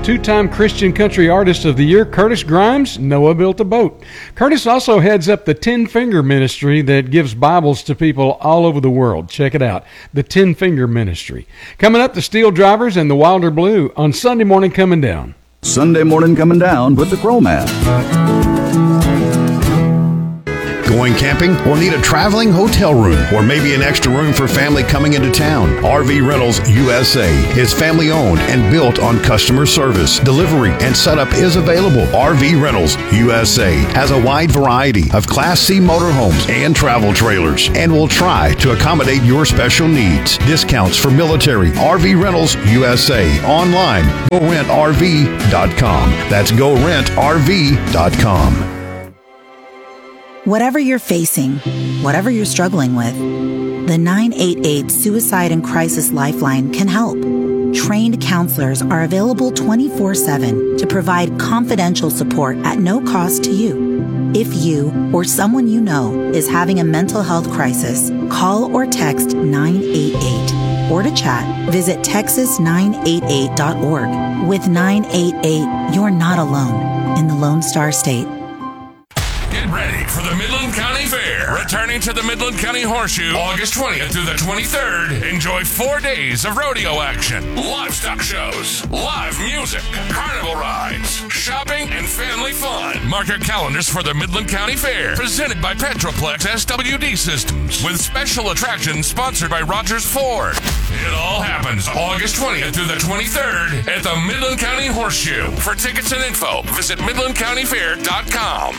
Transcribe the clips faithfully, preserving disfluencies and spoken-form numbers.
two-time Christian Country Artist of the Year, Curtis Grimes, Noah built a boat. Curtis also heads up the Ten Finger Ministry that gives Bibles to people all over the world. Check it out, the Ten Finger Ministry. Coming up, the Steel Drivers and the Wilder Blue on Sunday Morning Coming Down. Sunday Morning Coming Down with the Crow Man. Going camping or need a traveling hotel room or maybe an extra room for family coming into town? R V Rentals U S A is family owned and built on customer service. Delivery and setup is available. R V Rentals U S A has a wide variety of Class C motorhomes and travel trailers and will try to accommodate your special needs. Discounts for military. R V Rentals U S A. Online, go rent R V dot com. That's go rent R V dot com. Whatever you're facing, whatever you're struggling with, the nine eight eight Suicide and Crisis Lifeline can help. Trained counselors are available twenty-four seven to provide confidential support at no cost to you. If you or someone you know is having a mental health crisis, call or text nine eight eight. Or to chat, visit texas nine eight eight dot org. With nine eight eight, you're not alone in the Lone Star State. Get ready for the Midland County Fair. Returning to the Midland County Horseshoe August twentieth through the twenty-third. Enjoy four days of rodeo action, livestock shows, live music, carnival rides, shopping, and family fun. Mark your calendars for the Midland County Fair, presented by Petroplex S W D Systems, with special attractions sponsored by Rogers Ford. It all happens August twentieth through the twenty-third at the Midland County Horseshoe. For tickets and info, visit midland county fair dot com.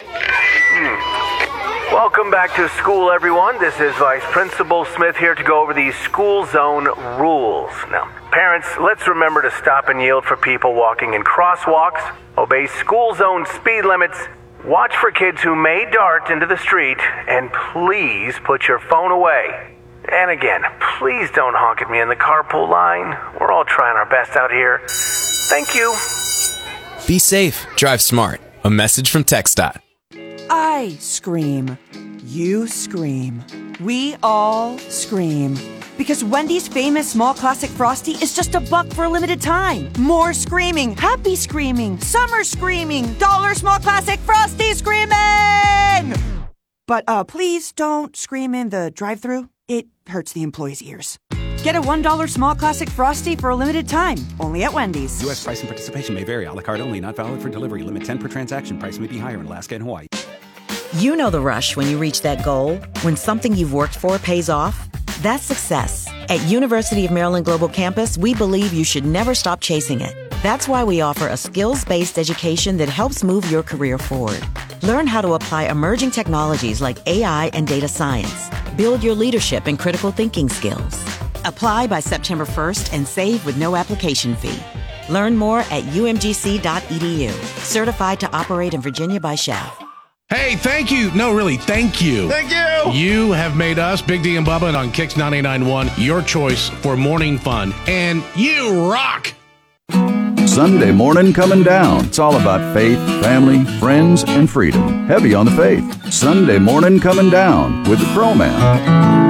Welcome back to school, everyone. This is Vice Principal Smith here to go over these school zone rules. Now, parents, let's remember to stop and yield for people walking in crosswalks, obey school zone speed limits, watch for kids who may dart into the street, and please put your phone away. And again, please don't honk at me in the carpool line. We're all trying our best out here. Thank you. Be safe. Drive smart. A message from TxDOT. I scream. You scream. We all scream. Because Wendy's famous small classic Frosty is just a buck for a limited time. More screaming. Happy screaming. Summer screaming. Dollar small classic Frosty screaming! But uh, please don't scream in the drive-thru. It hurts the employees' ears. Get a one dollar small classic Frosty for a limited time. Only at Wendy's. U S price and participation may vary. A la carte only. Not valid for delivery. Limit ten per transaction. Price may be higher in Alaska and Hawaii. You know the rush when you reach that goal, when something you've worked for pays off. That's success. At University of Maryland Global Campus, we believe you should never stop chasing it. That's why we offer a skills-based education that helps move your career forward. Learn how to apply emerging technologies like A I and data science. Build your leadership and critical thinking skills. Apply by September first and save with no application fee. Learn more at u m g c dot e d u. Certified to operate in Virginia by S H A F. Hey, thank you. No, really, thank you. Thank you. You have made us, Big D and Bubba, on Kicks ninety-nine point one, your choice for morning fun. And you rock. Sunday Morning Coming Down. It's all about faith, family, friends, and freedom. Heavy on the faith. Sunday Morning Coming Down with the Crow Man.